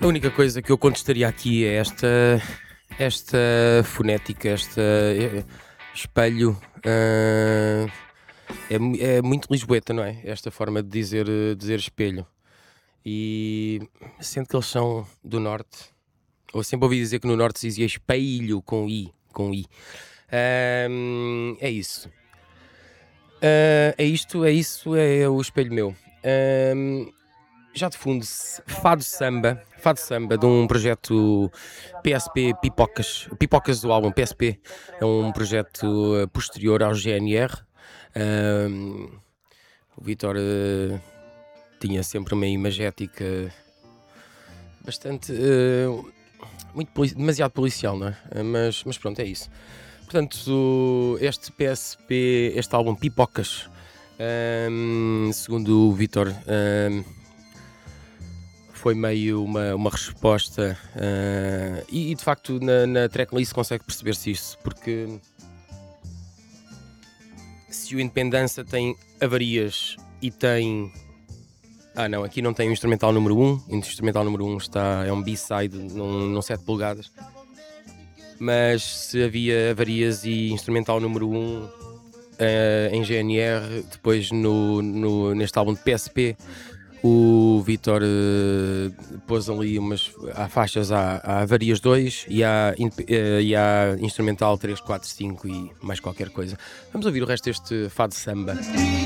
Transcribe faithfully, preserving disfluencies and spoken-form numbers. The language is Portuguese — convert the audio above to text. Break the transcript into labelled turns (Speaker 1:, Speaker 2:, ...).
Speaker 1: A única coisa que eu contestaria aqui é esta, esta fonética, este espelho. Uh, é, é muito lisboeta, não é? Esta forma de dizer, dizer espelho. E sendo que eles são do norte, ou sempre ouvi dizer que no norte se dizia espelho com I. Com I. Uh, é isso. Uh, é isto, é isso, é o espelho meu. Uh, Já de fundo, Fado Samba, Fado Samba, de um projeto P S P Pipocas, Pipocas do álbum P S P, é um projeto posterior ao G N R. Um, o Vítor uh, tinha sempre uma imagética bastante, uh, muito polici- demasiado policial, não é? Uh, mas, mas pronto, é isso. Portanto, este P S P, este álbum Pipocas, um, segundo o Vítor, um, foi meio uma, uma resposta uh, e, e de facto na, na tracklist consegue perceber-se isso, porque se o Independência tem avarias e tem... Ah não, aqui não tem o instrumental número um, o instrumental número um está, é um B-side num, num sete polegadas, mas se havia avarias e instrumental número um uh, em G N R, depois no, no, neste álbum de P S P, o Vítor uh, pôs ali umas há faixas, há, há avarias dois e há, uh, e há instrumental três, quatro, cinco e mais qualquer coisa. Vamos ouvir o resto deste Fado Samba.